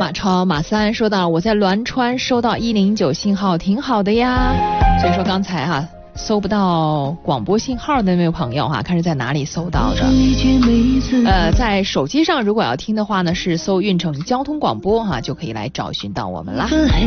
马超马三说到，我在栾川收到109信号，挺好的呀。所以说刚才搜不到广播信号的那位朋友看是在哪里搜到的？在手机上如果要听的话呢，是搜运城交通广播就可以来找寻到我们啦。